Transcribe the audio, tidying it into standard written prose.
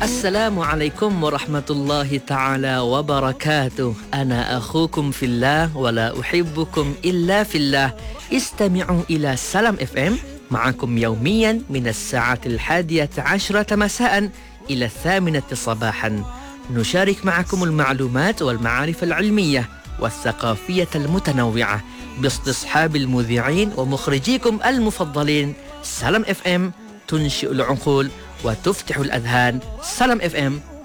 Assalamualaikum warahmatullahi ta'ala wabarakatuh. Ana akhukum fillah wa la uhibbukum illa fillah. Istami'u ila Salam FM معكم يوميا من الساعة 11 مساء إلى 8 صباحا. نشارك معكم المعلومات والمعارف العلمية والثقافية المتنوعة باستصحاب المذيعين ومخرجيكم المفضلين. سلام FM تنشئ العقول وتفتح الأذهان. سلام FM